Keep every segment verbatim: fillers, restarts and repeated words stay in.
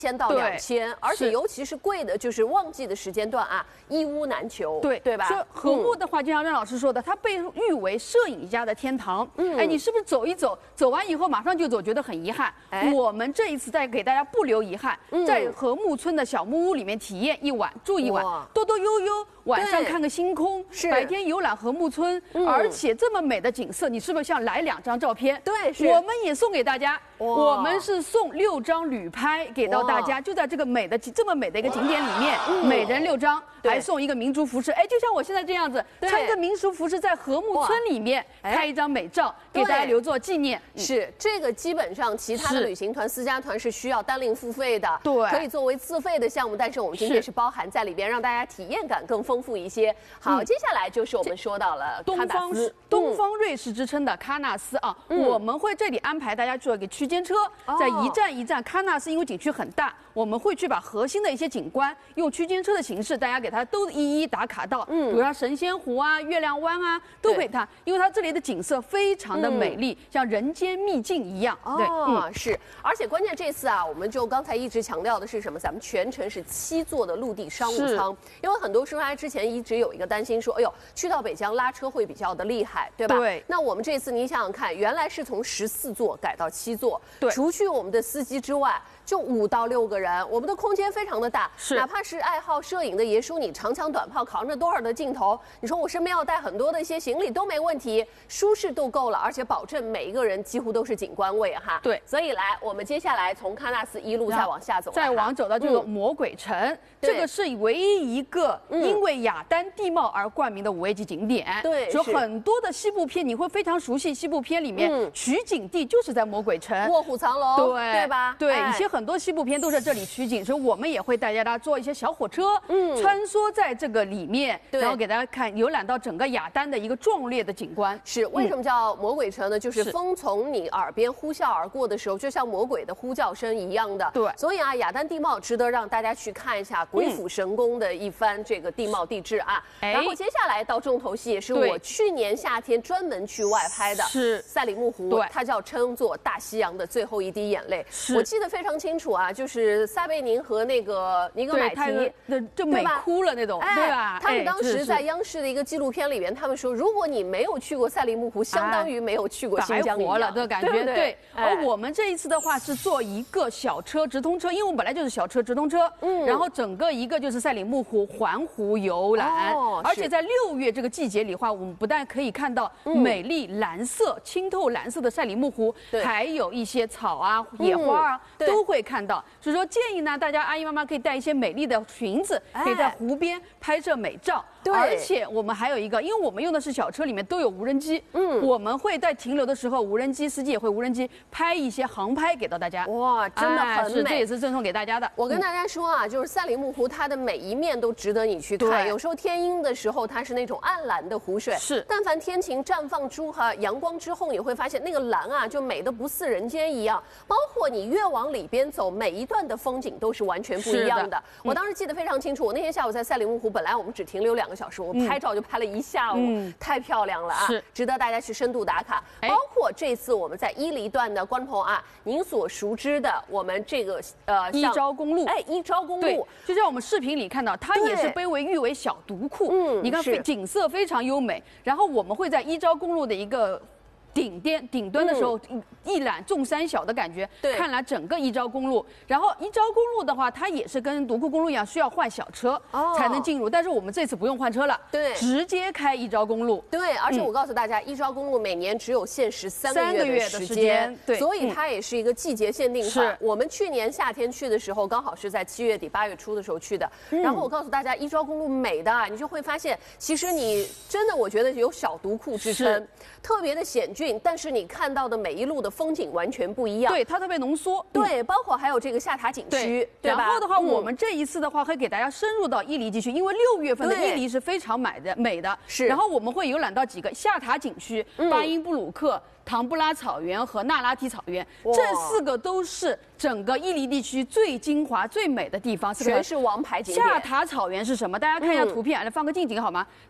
千到两千，而且尤其是贵的，就是旺季的时间段啊，一屋难求， 对对吧？ 说和睦的话，就像任老师说的，它被誉为摄影家的天堂。嗯，哎，你是不是走一走，走完以后马上就走，觉得很遗憾？哎，我们这一次再给大家不留遗憾，在和睦村的小木屋里面体验一晚，住一晚，多多悠悠。 晚上看个星空，白天游览和睦村，而且这么美的景色，你是不是想来两张照片？ 对， 我们也送给大家，我们是送六张旅拍给到大家，就在这个美的这么美的一个景点里面，每人六张，还送一个民族服饰。哎，就像我现在这样子，穿个民族服饰在和睦村里面拍一张美照，给大家留作纪念。 是这个基本上其他的旅行团、私家团是需要单另付费的，对，可以作为自费的项目，但是我们今天是包含在里边，让大家体验感更丰富一些。好，接下来就是我们说到了东方东方瑞士之称的喀纳斯啊，我们会这里安排大家坐一个区间车，在一站一站。喀纳斯因为景区很大，我们会去把核心的一些景观用区间车的形式，大家给它都一一打卡到，嗯，比如说神仙湖啊、月亮湾啊，都可以看，因为它这里的景色非常的美丽，像人间秘境一样。 对，嗯，是，而且关键这次啊，我们就刚才一直强调的是什么？咱们全程是七座的陆地商务舱，因为很多出差之前一直有一个担心说，哎呦，去到北疆拉车会比较的厉害，对吧？对。那我们这次你想想看，原来是从十四座改到七座，对，除去我们的司机之外，就五到六个人，我们的空间非常的大，是，哪怕是爱好摄影的爷叔，你长枪短炮扛着多少的镜头，你说我身边要带很多的一些行李都没问题，舒适度够了，而且保证每一个人几乎都是景观位哈。对，所以来，我们接下来从喀纳斯一路再往下走， 再往走到这个魔鬼城，嗯、这个是唯一一个因为雅丹地貌而冠名的五 A 级景点。对，有很多的西部片你会非常熟悉，西部片里面、嗯、取景地就是在魔鬼城， 卧虎藏龙，对对吧？ 对，以前很多西部片都在这里取景，所以我们也会带大家坐一些小火车，嗯，穿梭在这个里面，然后给大家看游览到整个雅丹的一个壮烈的景观。 是为什么叫魔鬼城呢？就是风从你耳边呼啸而过的时候，就像魔鬼的呼叫声一样的。对，所以啊，雅丹地貌值得让大家去看一下鬼斧神工的一番这个地貌地质啊。嗯、然后接下来到重头戏，也是我去年夏天专门去外拍的，是赛里木湖，对，它叫称作大西洋的最后一滴眼泪。我记得非常清楚啊，就是撒贝宁和那个尼格买提， 就美哭了那种，对吧？ 他们当时在央视的一个纪录片里面，他们说，如果你没有去过赛里木湖，相当于没有去过新疆一样的感觉。对，而我们这一次的话是坐一个小车直通车，因为我们本来就是小车直通车，嗯，然后整个一个就是赛里木湖环湖游览，而且在六月这个季节里话，我们不但可以看到美丽蓝色、清透蓝色的赛里木湖，还有一些草啊、野花啊都会看到。所以说建议呢，大家阿姨妈妈可以带一些美丽的裙子，可以在湖边拍摄美照。对，而且我们还有一个，因为我们用的是小车，里面都有无人机，嗯，我们会在停留的时候，无人机司机也会无人机拍一些航拍给到大家。哇， 真的很美， 这也是赠送给大家的。 我跟大家说啊，就是赛里木湖，它的每一面都值得你去看。有时候天阴的时候，它是那种暗蓝的湖水，是，但凡天晴绽放出哈阳光之后，你会发现那个蓝啊，就美得不似人间一样。包括你越往里边走，每一段的风景都是完全不一样的。的我当时记得非常清楚，我那天下午在赛里木湖，本来我们只停留两个小时，我拍照就拍了一下午，嗯、太漂亮了啊！是值得大家去深度打卡。包括这次我们在伊犁段的观众朋友啊，您所熟知的我们这个呃伊昭公路， 哎，伊昭公路， 就像我们视誉里看到，它也是被誉为小独库，嗯，你看景色非常优美。然后我们会在伊昭公路的一个顶巅顶端的时候，嗯、一览众山小的感觉，看来整个伊昭公路。然后伊昭公路的话，它也是跟独库公路一样，需要换小车才能进入。哦、但是我们这次不用换车了，对，直接开伊昭公路。 对，而且我告诉大家，嗯、伊昭公路每年只有限时三个月的时间，对，所以它也是一个季节限定款。我们去年夏天去的时候，刚好是在七月底八月初的时候去的。嗯、然后我告诉大家，伊昭公路美的，你就会发现，其实你真的我觉得有小独库之称，特别的险峻。但是你看到的每一路的风景完全不一样， 对，它特别浓缩， 对，包括还有这个下塔景区，对吧？ 然后的话，嗯、我们这一次的话会给大家深入到伊犁地区，因为六月份的伊犁是非常美的，美的是。然后我们会游览到几个下塔景区，嗯、巴音布鲁克、唐布拉草原和纳拉提草原，这四个都是整个伊犁地区最精华、最美的地方， 全是王牌景点。 下塔草原是什么？大家看一下图片，来、嗯、放个近景好吗？对。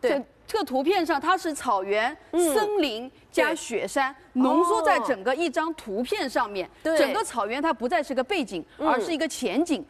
这个图片上它是草原、 嗯、 森林加雪山浓缩在整个一张图片上面， 对， 整个草原它不再是个背景，而是一个前景。